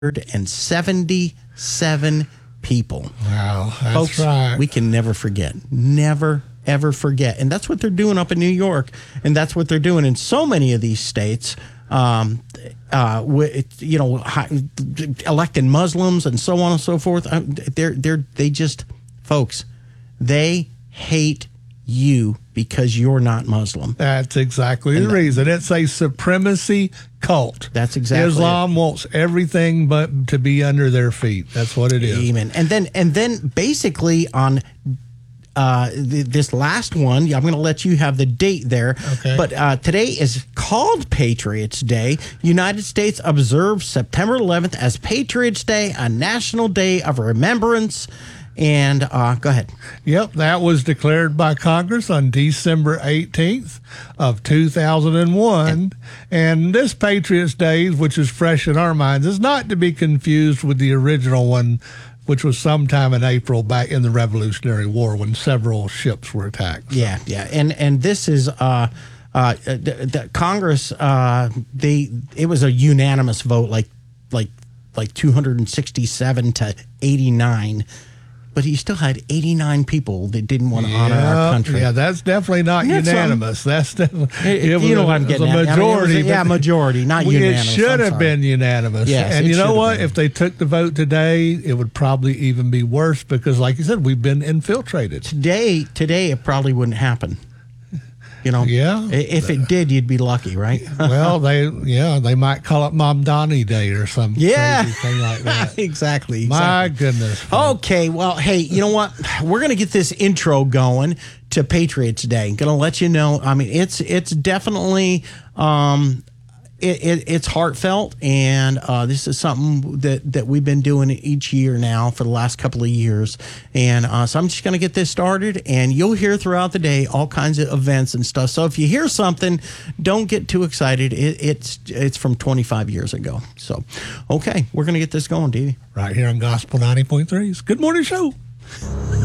177 people. Wow, that's Folks, right. we can never forget. Never, ever forget. And that's what they're doing up in New York. And that's what they're doing in so many of these states. Electing Muslims and so on and so forth. Folks, they hate you because you're not Muslim. That's exactly the reason. It's a supremacy cult. That's exactly Islam wants everything but to be under their feet. That's what it is. Amen. And then basically on this last one, I'm going to let you have the date there. Okay. But today is called Patriots Day. United States observes September 11th as Patriots Day, a national day of remembrance. And go ahead. Yep, that was declared by Congress on December 18th of 2001. And this Patriots Day, which is fresh in our minds, is not to be confused with the original one, which was sometime in April back in the Revolutionary War when several ships were attacked. So. Yeah. And this is the Congress. It was a unanimous vote, like 267 to 89. But he still had 89 people that didn't want to honor our country. Yeah, that's definitely not unanimous. That's definitely, you know what I'm getting at. Majority. Majority, not unanimous. It should have been unanimous. Yes, and you know what? If they took the vote today, it would probably even be worse because, like you said, we've been infiltrated. Today, it probably wouldn't happen. Yeah. If it did, you'd be lucky, right? Well, they might call it Mamdani Day or some crazy thing like that. Exactly. My goodness. Okay, well, hey, you know what? We're going to get this intro going to Patriots Day. Going to let you know. I mean, it's definitely it's heartfelt, and this is something that we've been doing each year now for the last couple of years. And so I'm just going to get this started, and you'll hear throughout the day all kinds of events and stuff. So if you hear something, don't get too excited. It's from 25 years ago. So, okay, we're going to get this going, Davey. Right here on Gospel 90.3's Good Morning Show.